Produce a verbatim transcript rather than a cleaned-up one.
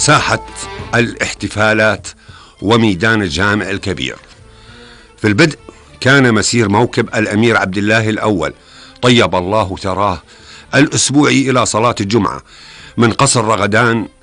ساحة الاحتفالات وميدان الجامع الكبير. في البدء كان مسير موكب الأمير عبد الله الأول طيب الله ثراه الأسبوعي إلى صلاة الجمعة من قصر رغدان